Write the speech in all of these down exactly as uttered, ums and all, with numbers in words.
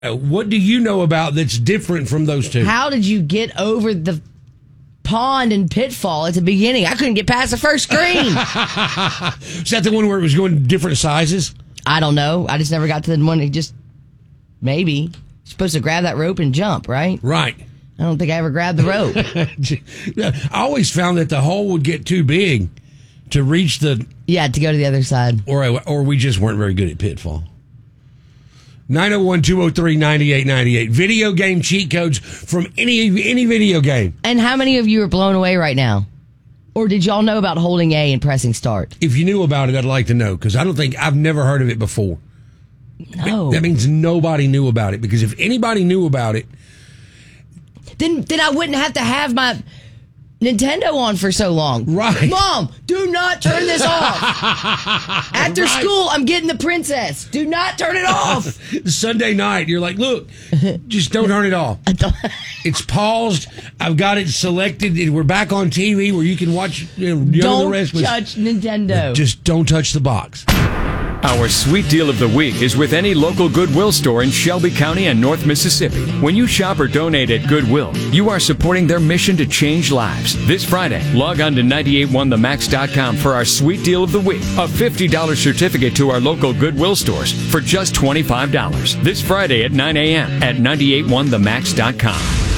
Uh, what do you know about that's different from those two? How did you get over the pond and pitfall at the beginning? I couldn't get past the first screen. Is that the one where it was going different sizes? I don't know. I just never got to the one that just, maybe. You're supposed to grab that rope and jump, right? Right. I don't think I ever grabbed the rope. I always found that the hole would get too big to reach the... Yeah, to go to the other side. Or, or we just weren't very good at pitfall. nine oh one, two oh three, nine eight nine eight. Video game cheat codes from any any video game. And how many of you are blown away right now? Or did y'all know about holding A and pressing start? If you knew about it, I'd like to know, because I don't think I've never heard of it before. No. That means nobody knew about it, because if anybody knew about it... Then, then I wouldn't have to have my Nintendo on for so long. Right. Mom, do not turn this off. After Right. school, I'm getting the princess. Do not turn it off. Sunday night, you're like, look, just don't turn it off. It's paused. I've got it selected. We're back on T V where you can watch. You know, don't the rest was, touch Nintendo. Just don't touch the box. Our sweet deal of the week is with any local Goodwill store in Shelby County and North Mississippi. When you shop or donate at Goodwill, you are supporting their mission to change lives. This Friday, log on to nine eight one the max dot com for our sweet deal of the week. A fifty dollars certificate to our local Goodwill stores for just twenty-five dollars. This Friday at nine a.m. at nine eight one the max dot com.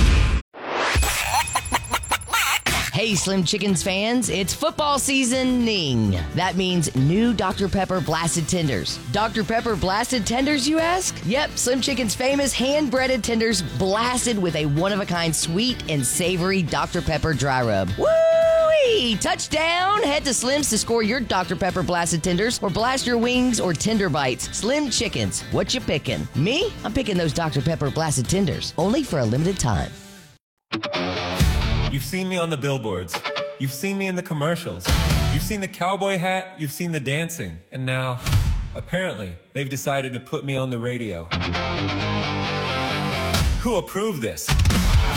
Hey, Slim Chickens fans, it's football seasoning. That means new Doctor Pepper Blasted Tenders. Doctor Pepper Blasted Tenders, you ask? Yep, Slim Chickens' famous hand-breaded tenders blasted with a one-of-a-kind sweet and savory Doctor Pepper dry rub. Woo-wee! Touchdown! Head to Slim's to score your Doctor Pepper Blasted Tenders or blast your wings or tender bites. Slim Chickens, what you picking? Me? I'm picking those Doctor Pepper Blasted Tenders, only for a limited time. You've seen me on the billboards. You've seen me in the commercials. You've seen the cowboy hat. You've seen the dancing. And now, apparently, they've decided to put me on the radio. Who approved this?